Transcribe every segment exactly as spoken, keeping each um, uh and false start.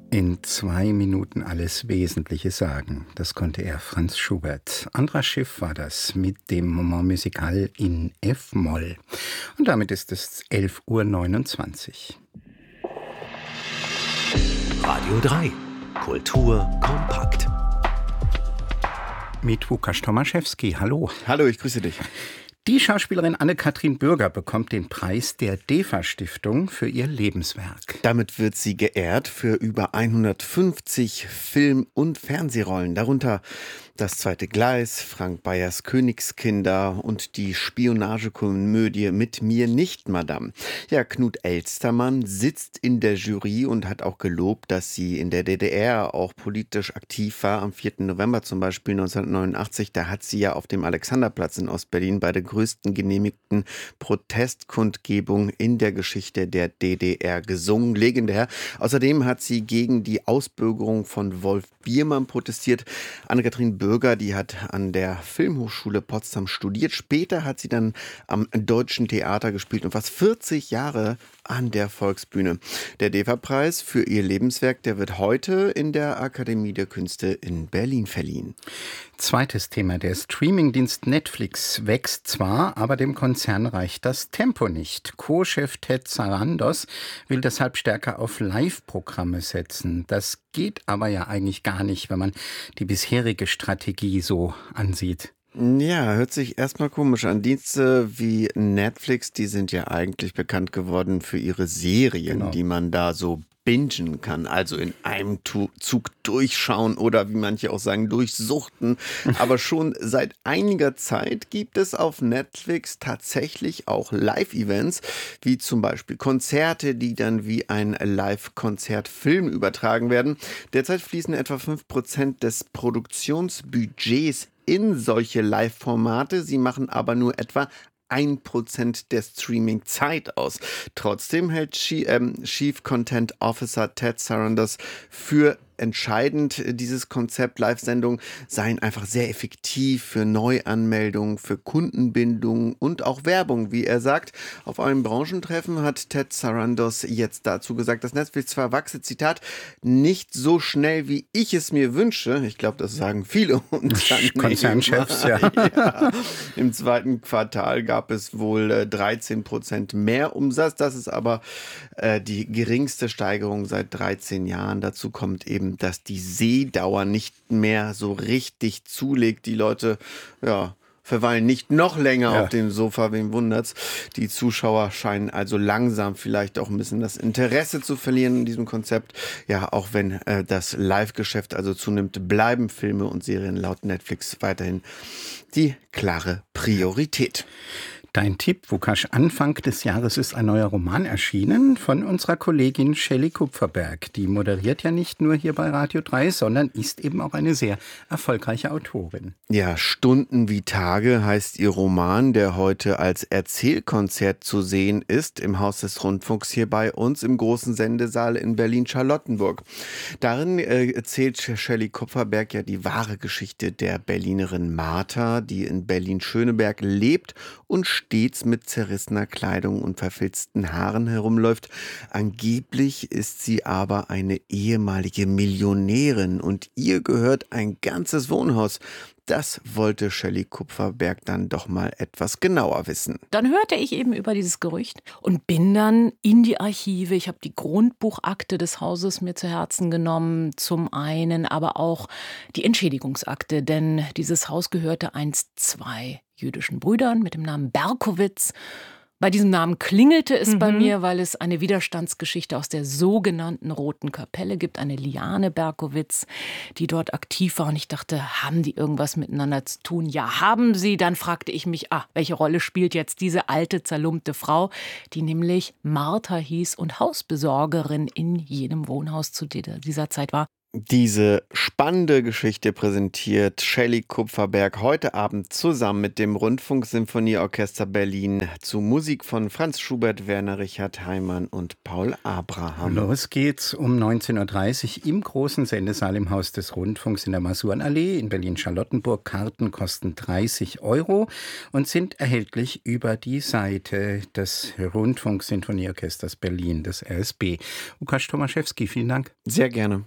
In zwei Minuten alles Wesentliche sagen. Das konnte er, Franz Schubert. Andras Schiff war das mit dem Moment Musical in F-Moll. Und damit ist es elf Uhr neunundzwanzig. Radio drei. Kultur kompakt. Mit Łukasz Tomaszewski. Hallo. Hallo, ich grüße dich. Die Schauspielerin Anne-Kathrin Bürger bekommt den Preis der DEFA-Stiftung für ihr Lebenswerk. Damit wird sie geehrt für über hundertfünfzig Film- und Fernsehrollen, darunter Das zweite Gleis, Frank Bayers Königskinder und die Spionagekomödie Mit mir nicht, Madame. Ja, Knut Elstermann sitzt in der Jury und hat auch gelobt, dass sie in der D D R auch politisch aktiv war. Am vierten November zum Beispiel neunzehnhundertneunundachtzig, da hat sie ja auf dem Alexanderplatz in Ostberlin bei der größten genehmigten Protestkundgebung in der Geschichte der D D R gesungen. Legendär. Außerdem hat sie gegen die Ausbürgerung von Wolf Biermann protestiert. Anne-Kathrin Bürger, die hat an der Filmhochschule Potsdam studiert. Später hat sie dann am Deutschen Theater gespielt und fast vierzig Jahre an der Volksbühne. Der DEFA-Preis für ihr Lebenswerk, der wird heute in der Akademie der Künste in Berlin verliehen. Zweites Thema. Der Streamingdienst Netflix wächst zwar, aber dem Konzern reicht das Tempo nicht. Co-Chef Ted Sarandos will deshalb stärker auf Live-Programme setzen. Das geht aber ja eigentlich gar nicht, wenn man die bisherige Strategie so ansieht. Ja, hört sich erstmal komisch an. Dienste wie Netflix, die sind ja eigentlich bekannt geworden für ihre Serien, genau, die man da so bingen kann, also in einem Zug durchschauen oder wie manche auch sagen, durchsuchten. Aber schon seit einiger Zeit gibt es auf Netflix tatsächlich auch Live-Events, wie zum Beispiel Konzerte, die dann wie ein Live-Konzertfilm übertragen werden. Derzeit fließen etwa fünf Prozent des Produktionsbudgets in solche Live-Formate. Sie machen aber nur etwa ein Prozent der Streaming-Zeit aus. Trotzdem hält Chief Content Officer Ted Sarandos für entscheidend, dieses Konzept Live-Sendungen seien einfach sehr effektiv für Neuanmeldungen, für Kundenbindung und auch Werbung, wie er sagt. Auf einem Branchentreffen hat Ted Sarandos jetzt dazu gesagt, dass Netflix zwar wachse, Zitat, nicht so schnell, wie ich es mir wünsche. Ich glaube, das sagen viele Konzernchefs, ja. ja. Im zweiten Quartal gab es wohl äh, dreizehn Prozent mehr Umsatz. Das ist aber äh, die geringste Steigerung seit dreizehn Jahren. Dazu kommt eben, dass die Sehdauer nicht mehr so richtig zulegt. Die Leute, ja, verweilen nicht noch länger ja. auf dem Sofa, wen wundert's. Die Zuschauer scheinen also langsam vielleicht auch ein bisschen das Interesse zu verlieren in diesem Konzept. Ja, auch wenn äh, das Live-Geschäft also zunimmt, bleiben Filme und Serien laut Netflix weiterhin die klare Priorität. Dein Tipp, Łukasz, Anfang des Jahres ist ein neuer Roman erschienen von unserer Kollegin Shelley Kupferberg. Die moderiert ja nicht nur hier bei Radio drei, sondern ist eben auch eine sehr erfolgreiche Autorin. Ja, Stunden wie Tage heißt ihr Roman, der heute als Erzählkonzert zu sehen ist im Haus des Rundfunks hier bei uns im großen Sendesaal in Berlin-Charlottenburg. Darin äh, erzählt Shelley Kupferberg ja die wahre Geschichte der Berlinerin Martha, die in Berlin-Schöneberg lebt und stets mit zerrissener Kleidung und verfilzten Haaren herumläuft. Angeblich ist sie aber eine ehemalige Millionärin und ihr gehört ein ganzes Wohnhaus. Das wollte Shelley Kupferberg dann doch mal etwas genauer wissen. Dann hörte ich eben über dieses Gerücht und bin dann in die Archive. Ich habe die Grundbuchakte des Hauses mir zu Herzen genommen, zum einen, aber auch die Entschädigungsakte, denn dieses Haus gehörte einst zwei jüdischen Brüdern mit dem Namen Berkowitz. Bei diesem Namen klingelte es mhm. bei mir, weil es eine Widerstandsgeschichte aus der sogenannten Roten Kapelle gibt. Eine Liane Berkowitz, die dort aktiv war. Und ich dachte, haben die irgendwas miteinander zu tun? Ja, haben sie. Dann fragte ich mich, ah, welche Rolle spielt jetzt diese alte, zerlumpte Frau, die nämlich Martha hieß und Hausbesorgerin in jenem Wohnhaus zu dieser Zeit war. Diese spannende Geschichte präsentiert Shelley Kupferberg heute Abend zusammen mit dem Rundfunksinfonieorchester Berlin zu Musik von Franz Schubert, Werner Richard Heimann und Paul Abraham. Los geht's um neunzehn Uhr dreißig im großen Sendesaal im Haus des Rundfunks in der Masurenallee in Berlin-Charlottenburg. Karten kosten dreißig Euro und sind erhältlich über die Seite des Rundfunksinfonieorchesters Berlin, des R S B. Łukasz Tomaszewski, vielen Dank. Sehr gerne.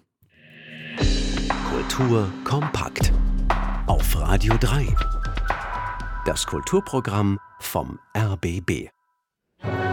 Kultur kompakt auf Radio drei. Das Kulturprogramm vom R B B.